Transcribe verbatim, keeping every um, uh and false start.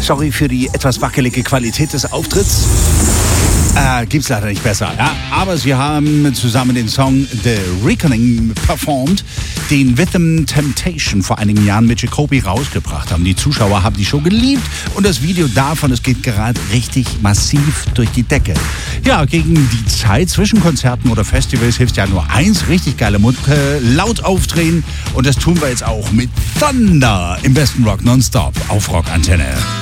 Sorry für die etwas wackelige Qualität des Auftritts. Äh, gibt's leider nicht besser. Ja, aber sie haben zusammen den Song The Reckoning performt, den Rhythm Temptation vor einigen Jahren mit Jacoby rausgebracht haben. Die Zuschauer haben die Show geliebt und das Video davon, es geht gerade richtig massiv durch die Decke. Ja, gegen die Zeit zwischen Konzerten oder Festivals hilft ja nur eins, richtig geile Mucke, laut aufdrehen und das tun wir jetzt auch mit Thunder im besten Rock nonstop auf Rock Antenne.